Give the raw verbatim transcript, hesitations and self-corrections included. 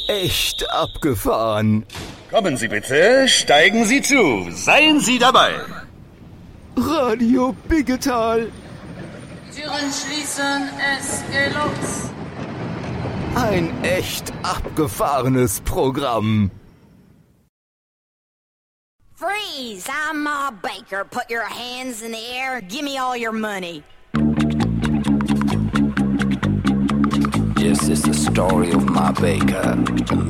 echt abgefahren. Kommen Sie bitte, steigen Sie zu, seien Sie dabei. Radio Biggetal. Türen schließen, es geht los. Ein echt abgefahrenes Programm. Freeze! I'm Ma Baker. Put your hands in the air. Give me all your money. This is the story of Ma Baker.